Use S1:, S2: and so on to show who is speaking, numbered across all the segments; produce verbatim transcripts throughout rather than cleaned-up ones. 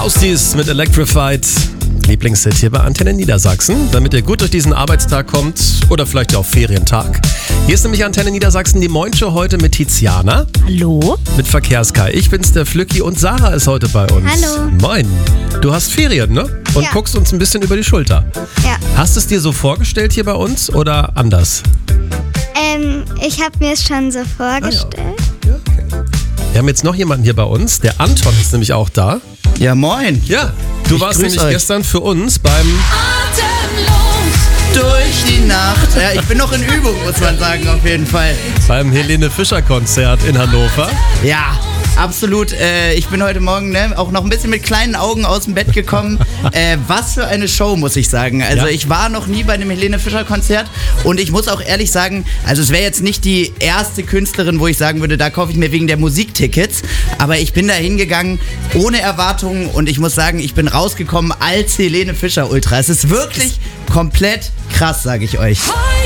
S1: Faustis mit Electrified. Lieblingshit hier bei Antenne Niedersachsen, damit ihr gut durch diesen Arbeitstag kommt oder vielleicht auch Ferientag. Hier ist nämlich Antenne Niedersachsen, die Moin-Show heute mit Tiziana.
S2: Hallo.
S1: Mit Verkehrskai. Ich bin's, der Flücki, und Sarah ist heute bei uns.
S2: Hallo.
S1: Moin. Du hast Ferien, ne? Und
S2: Ja.
S1: guckst uns ein bisschen über die Schulter.
S2: Ja.
S1: Hast es dir so vorgestellt hier bei uns oder anders?
S2: Ähm, ich habe mir es schon so vorgestellt.
S1: Ja, okay. Wir haben jetzt noch jemanden hier bei uns. Der Anton ist nämlich auch da.
S3: Ja, moin.
S1: Ja, du
S3: Ich
S1: warst
S3: grüß
S1: nämlich
S3: euch.
S1: gestern für uns beim...
S3: Durch die Nacht. Ja, ich bin noch in Übung, muss man sagen, auf jeden Fall.
S1: beim Helene Fischer Konzert in Hannover.
S3: Ja, absolut. Äh, ich bin heute Morgen ne, auch noch ein bisschen mit kleinen Augen aus dem Bett gekommen. Äh, was für eine Show, muss ich sagen. Also
S1: Ja.
S3: ich war noch nie bei einem Helene Fischer Konzert und ich muss auch ehrlich sagen, also es wäre jetzt nicht die erste Künstlerin, wo ich sagen würde, da kaufe ich mir wegen der Musiktickets. Aber ich bin da hingegangen ohne Erwartungen und ich muss sagen, ich bin rausgekommen als Helene Fischer Ultra. Es ist wirklich komplett krass, sage ich euch.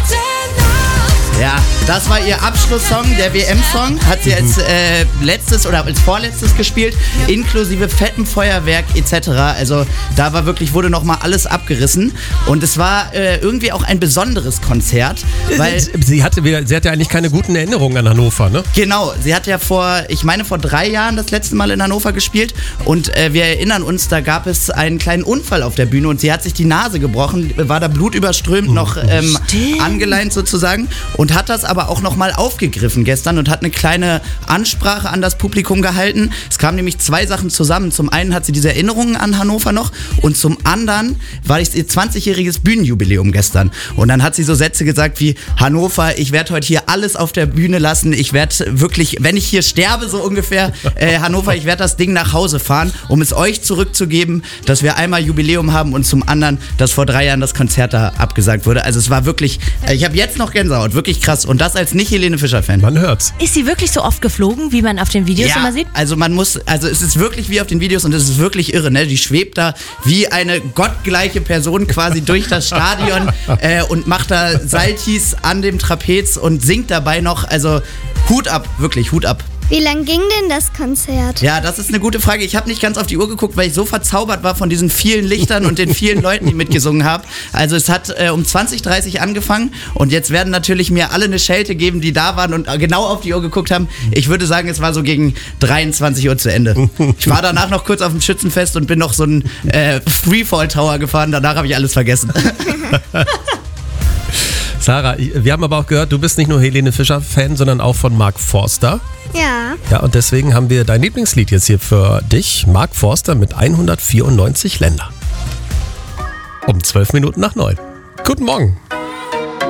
S3: Ja, das war ihr Abschlusssong, der W M-Song. Hat sie als äh, letztes oder als vorletztes gespielt, inklusive fettem Feuerwerk et cetera. Also da war wirklich, wurde nochmal alles abgerissen. Und es war äh, irgendwie auch ein besonderes Konzert, weil...
S1: Sie hatte, wieder- sie hatte eigentlich keine guten Erinnerungen an Hannover, ne?
S3: Genau, sie hat ja vor, ich meine vor drei Jahren das letzte Mal in Hannover gespielt und äh, wir erinnern uns, da gab es einen kleinen Unfall auf der Bühne und sie hat sich die Nase gebrochen, war da blutüberströmt noch ähm, angeleint sozusagen und hat das aber auch nochmal aufgegriffen gestern und hat eine kleine Ansprache an das Publikum gehalten. Es kamen nämlich zwei Sachen zusammen. Zum einen hat sie diese Erinnerungen an Hannover noch und zum anderen war es ihr zwanzigjähriges Bühnenjubiläum gestern und dann hat sie so Sätze gesagt wie: Hannover, ich werde heute hier alles auf der Bühne lassen, ich werde wirklich, wenn ich hier sterbe, so ungefähr, äh, Hannover, ich werde das Ding nach Hause fahren, um es euch zurückzugeben, dass wir einmal Jubiläum haben und zum anderen, dass vor drei Jahren das Konzert da abgesagt wurde. Also es war wirklich, äh, ich habe jetzt noch Gänsehaut, wirklich krass und das als nicht-Helene Fischer-Fan.
S1: Man hört's.
S2: Ist sie wirklich so oft geflogen, wie man auf den Videos immer sieht?
S3: also man muss, also es ist wirklich wie auf den Videos und es ist wirklich irre, ne? Die schwebt da wie eine gottgleiche Person quasi durch das Stadion äh, und macht da Saltis an dem Trapez und singt dabei noch, also Hut ab, wirklich Hut ab.
S4: Wie lang ging denn das Konzert?
S3: Ja, das ist eine gute Frage. Ich habe nicht ganz auf die Uhr geguckt, weil ich so verzaubert war von diesen vielen Lichtern und den vielen Leuten, die mitgesungen haben. Also es hat äh, um zwanzig Uhr dreißig angefangen und jetzt werden natürlich mir alle eine Schelte geben, die da waren und genau auf die Uhr geguckt haben. Ich würde sagen, es war so gegen dreiundzwanzig Uhr zu Ende. Ich war danach noch kurz auf dem Schützenfest und bin noch so einen äh, Freefall Tower gefahren. Danach habe ich alles vergessen.
S1: Sarah, wir haben aber auch gehört, du bist nicht nur Helene Fischer-Fan, sondern auch von Mark Forster.
S4: Ja.
S1: Ja, und deswegen haben wir dein Lieblingslied jetzt hier für dich. Mark Forster mit hundertvierundneunzig Länder. Um zwölf Minuten nach neun. Guten Morgen.